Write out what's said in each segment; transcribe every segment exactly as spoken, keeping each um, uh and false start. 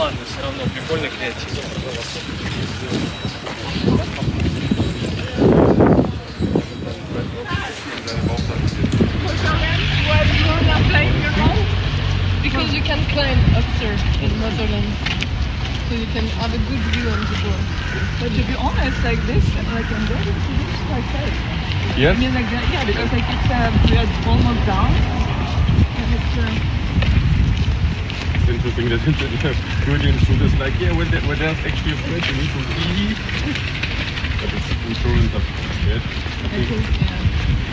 ладно, все равно прикольно, креативно. Because you can climb up there in Netherlands, so you can have a good view on the board. But to be honest, like this, like in Belgium, it looks quite safe. Yes? I mean, like, uh, yeah, because like it's uh, we're almost down. And it's, uh, It's interesting that Julian shoot is like, yeah, when, there, when there's actually a threat, you need to leave. But it's insurance of it. I think, yeah.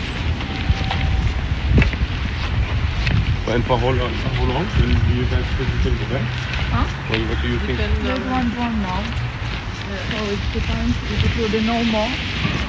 And for how long, how long do you guys think of that? Huh? Well, what do you think? Depends There's on- one, one now. Uh, so it depends if it will be no more.